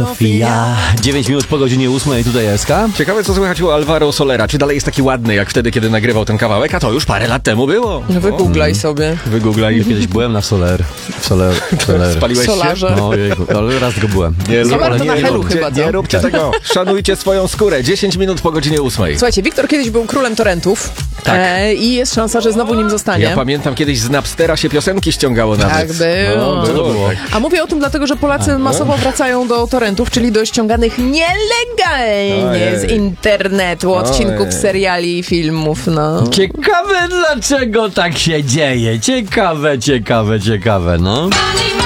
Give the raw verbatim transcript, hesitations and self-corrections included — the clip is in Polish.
Sofia. dziewięć minut po godzinie ósmej, tutaj S K. Ciekawe, co słychać u Alvaro Solera. Czy dalej jest taki ładny, jak wtedy, kiedy nagrywał ten kawałek? A to już parę lat temu było. No wygooglaj sobie. Wygooglaj. Kiedyś byłem na Soler. W Soler. Soler. Spaliłeś się? Solarze. No jejku, ale raz go byłem. Nie, Solar to na Helu róbcie, chyba, co? nie róbcie tego. Szanujcie swoją skórę. dziesięć minut po godzinie ósmej. Słuchajcie, Wiktor kiedyś był królem torrentów. Tak. E, I jest szansa, że znowu nim zostanie. Ja pamiętam, kiedyś z Napstera się piosenki ściągało nawet. Tak było. No, Co to było? A mówię o tym dlatego, że Polacy masowo wracają do torrentów, czyli do ściąganych nielegalnie Ojej. z internetu, odcinków Ojej. seriali i filmów, no. Ciekawe, dlaczego tak się dzieje. Ciekawe, ciekawe, ciekawe, no.